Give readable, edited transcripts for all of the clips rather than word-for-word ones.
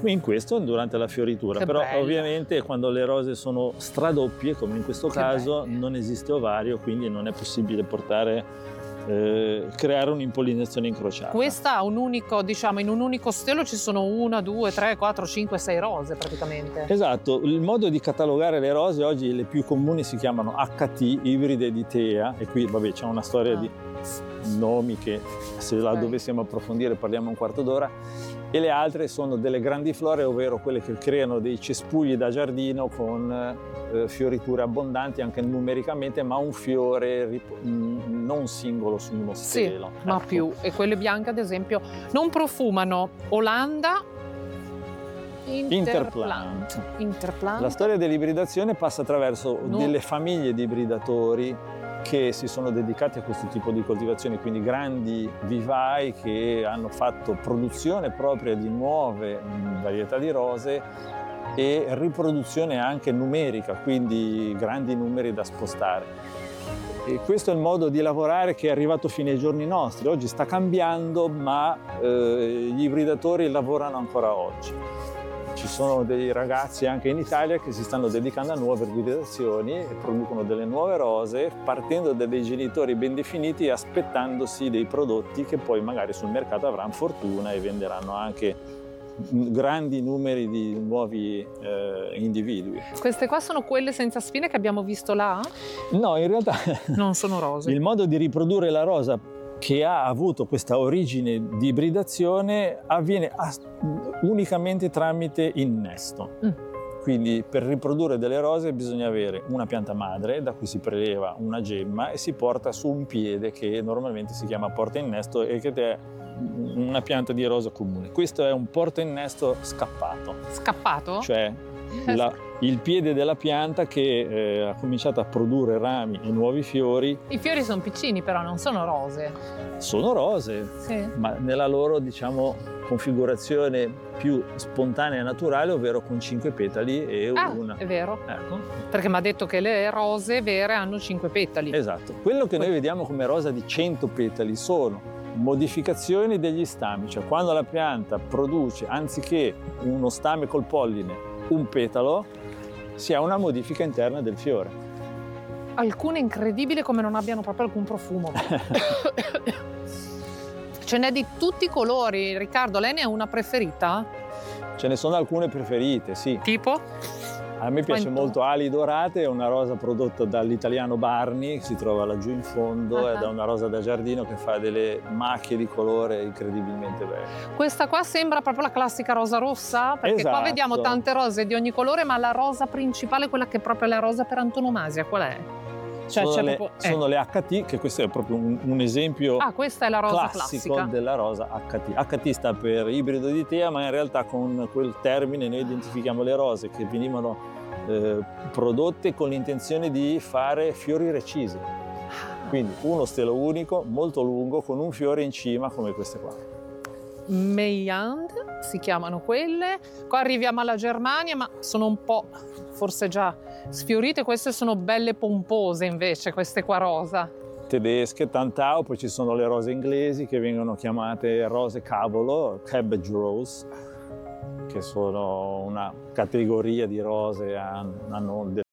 in questo durante la fioritura, Che però bello. ovviamente quando le rose sono stradoppie, come in questo Che caso, belle. non esiste ovario, quindi non è possibile creare un'impollinazione incrociata. Questa ha un unico, diciamo, in un unico stelo ci sono 1, 2, 3, 4, 5, 6 rose praticamente. Esatto, il modo di catalogare le rose oggi le più comuni si chiamano HT, ibride di Thea, e qui vabbè c'è una storia di nomi che se la dovessimo approfondire parliamo un quarto d'ora, e le altre sono delle grandiflore, ovvero quelle che creano dei cespugli da giardino con fioriture abbondanti anche numericamente, ma un fiore non singolo su uno stelo. Sì, ma più. E quelle bianche ad esempio non profumano. Olanda, Interplant. La storia dell'ibridazione passa attraverso delle famiglie di ibridatori che si sono dedicati a questo tipo di coltivazioni, quindi grandi vivai che hanno fatto produzione propria di nuove varietà di rose e riproduzione anche numerica, quindi grandi numeri da spostare. E questo è il modo di lavorare che è arrivato fino ai giorni nostri. Oggi sta cambiando, ma gli ibridatori lavorano ancora oggi. Ci sono dei ragazzi anche in Italia che si stanno dedicando a nuove ibridazioni e producono delle nuove rose partendo da dei genitori ben definiti e aspettandosi dei prodotti che poi magari sul mercato avranno fortuna e venderanno anche grandi numeri di nuovi individui. Queste qua sono quelle senza spine che abbiamo visto là? No, in realtà non sono rose. Il modo di riprodurre la rosa che ha avuto questa origine di ibridazione avviene unicamente tramite innesto. Quindi per riprodurre delle rose bisogna avere una pianta madre da cui si preleva una gemma e si porta su un piede che normalmente si chiama porta innesto e che è una pianta di rosa comune. Questo è un porta innesto scappato. Scappato? Cioè il piede della pianta che ha cominciato a produrre rami e nuovi fiori. I fiori sono piccini però, non sono rose. Sono rose, sì. Ma nella loro, diciamo, configurazione più spontanea e naturale, ovvero con 5 petali e una. È vero. Ecco. Perché mi ha detto che le rose vere hanno 5 petali. Esatto. Quello che noi vediamo come rosa di 100 petali sono modificazioni degli stami, cioè quando la pianta produce, anziché uno stame col polline, un petalo, si ha una modifica interna del fiore. Alcune incredibili come non abbiano proprio alcun profumo. Ce n'è di tutti i colori. Riccardo, lei ne ha una preferita? Ce ne sono alcune preferite, sì. Tipo? A me piace molto Ali Dorate, è una rosa prodotta dall'italiano Barni, che si trova laggiù in fondo, ed è una rosa da giardino che fa delle macchie di colore incredibilmente belle. Questa qua sembra proprio la classica rosa rossa, perché qua vediamo tante rose di ogni colore, ma la rosa principale, quella che è proprio la rosa per antonomasia, qual è? Cioè, sono le HT, che questo è proprio un esempio questa è la rosa classico classica della rosa HT. HT sta per ibrido di Thea, ma in realtà con quel termine noi identifichiamo le rose che venivano prodotte con l'intenzione di fare fiori recisi. Quindi uno stelo unico, molto lungo, con un fiore in cima come queste qua. Meyand si chiamano quelle. Qua arriviamo alla Germania, ma sono un po' forse già sfiorite. Queste sono belle pompose invece, queste qua rosa. Tedesche, Tantau, poi ci sono le rose inglesi che vengono chiamate rose cavolo, cabbage rose, che sono una categoria di rose, hanno delle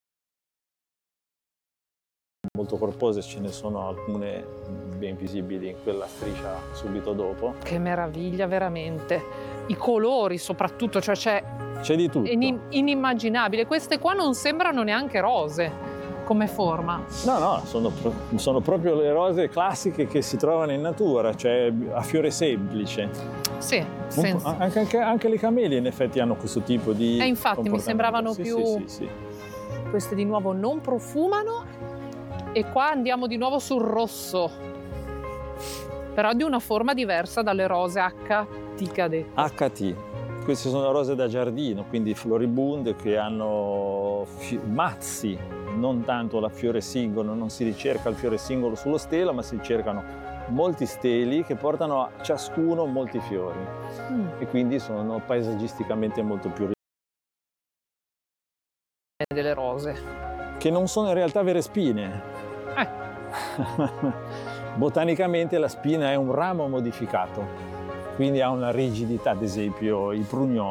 molto corpose, ce ne sono alcune ben visibili in quella striscia subito dopo. Che meraviglia veramente, i colori soprattutto, cioè c'è di tutto. Inimmaginabile. Queste qua non sembrano neanche rose come forma. No, sono proprio le rose classiche che si trovano in natura, cioè a fiore semplice. Sì, anche le camelie in effetti hanno questo tipo di infatti mi sembravano più. Sì. Queste di nuovo non profumano e qua andiamo di nuovo sul rosso, però di una forma diversa dalle rose HT che ha detto. HT. Queste sono rose da giardino, quindi floribunde che hanno mazzi, non tanto la fiore singolo, non si ricerca il fiore singolo sullo stelo, ma si cercano molti steli che portano a ciascuno molti fiori e quindi sono paesaggisticamente molto più ricchi. Delle rose. Che non sono in realtà vere spine. Botanicamente la spina è un ramo modificato, quindi ha una rigidità, ad esempio i prugnoli